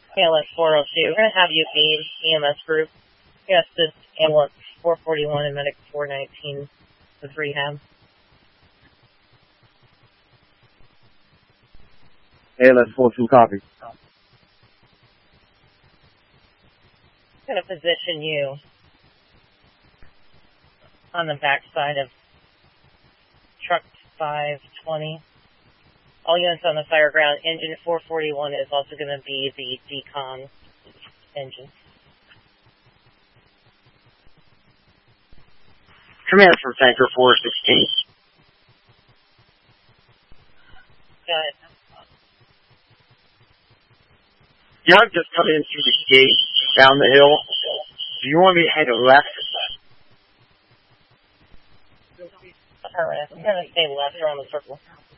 KLS 402. We're going to have you feed EMS group. Yes, this ambulance 441 and medic 419 with rehab. KLS 42 copy. I'm going to position you on the backside of truck 520. All units on the fire ground. Engine 441 is also going to be the decon engine. Command from Tanker 416. Got it. Yeah, I'm just coming in through the gate down the hill. Do you want me to head left? Alright, I'm going to stay left around the circle.